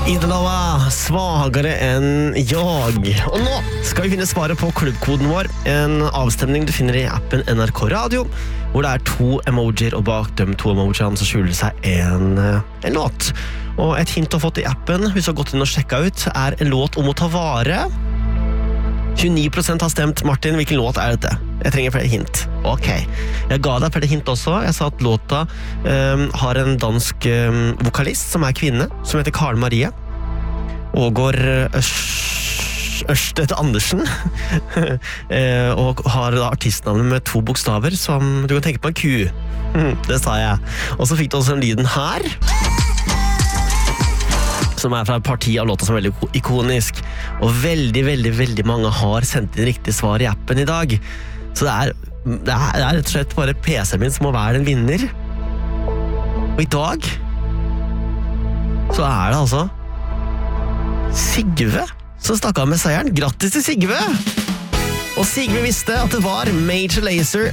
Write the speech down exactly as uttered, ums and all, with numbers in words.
Idelova, svagere enn jag. Og nå skal vi finne svaret på klubbkoden vår. En avstemning du finner i appen N R K Radio, hvor det er to emojier, og bak de to emojiene så skjuler seg en, en låt. Og et hint du har fått i appen, hvis du har gått inn og sjekket ut, er en låt om å ta vare. tjueni prosent har stemt. Martin, hvilken låt er dette? Jeg trenger flere hint. Ok, jeg ga deg flere hint også. Jeg sa at låta um, har en dansk um, vokalist som er kvinne, som heter Karen Marie. Ågår Ørstedt Andersen. Og har da artistnavnet med to bokstaver som du kan tenke på en ku. Det sa jeg. Og så fikk du også en lyden her, som er fra et parti av låta som er veldig ikonisk. Og veldig, veldig, veldig mange har sendt inn riktig svar i appen i dag. Så det er, det er, det er rett og slett bare P C-en min som må være en vinner. Og i dag så er det altså Sigve som stakk av med seieren. Grattis til Sigve! Og Sigve visste at det var Major Lazer